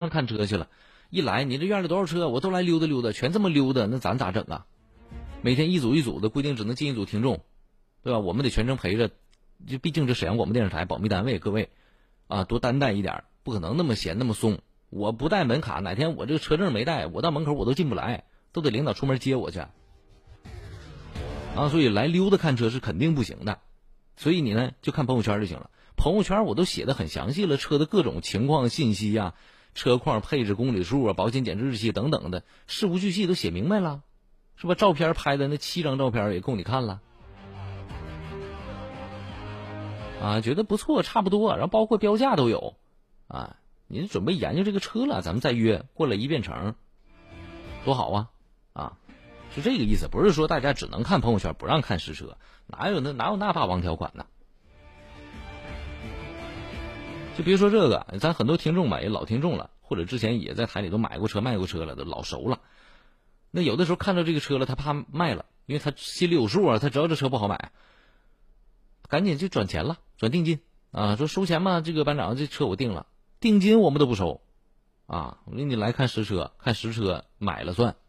看车去了，一来你这院里多少车，我都来溜达溜达，全这么溜达，那咱咋整啊？每天一组一组的，规定只能进一组听众，对吧？我们得全程陪着，就毕竟这沈阳广播电视台保密单位，各位啊，多担待一点，不可能那么闲那么松。我不带门卡，哪天我这个车证没带，我到门口我都进不来，都得领导出门接我去啊。所以来溜达看车是肯定不行的，所以你呢就看朋友圈就行了。朋友圈我都写的很详细了，车的各种情况信息啊，车况、配置、公里数啊、保险检知日期等等的事无巨细都写明白了，是吧？照片拍的那7张照片也够你看了啊，觉得不错，差不多，然后包括标价都有啊。你准备研究这个车了，咱们再约过来一遍城，多好啊！啊，是这个意思，不是说大家只能看朋友圈，不让看实车，哪有那霸王条款呢？就别说这个，咱很多听众吧，也老听众了，或者之前也在台里都买过车、卖过车了，都老熟了。那有的时候看到这个车了，他怕卖了，因为他心里有数啊，他知道这车不好买，赶紧就转钱了，转定金啊，说收钱嘛，这个班长这车我定了。定金我们都不收，啊，我给你来看实车，看实车买了算，